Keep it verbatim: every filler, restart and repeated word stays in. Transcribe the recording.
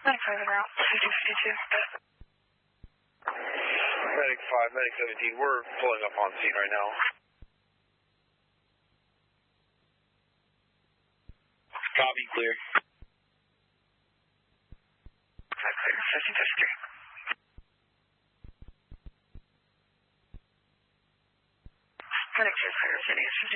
Medic five en route, fifty fifty-two. Medic five, Medic seventeen, we're pulling up on scene right now. Copy, clear. five clear, fifty fifty-three. Medic two clear, city is fifty